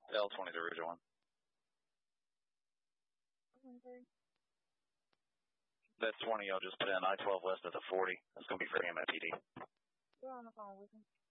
L20 to Rouge 1. That's 20 y'all just put in I-12 west of the 40. That's going to be for MIPD. You're on the phone with him.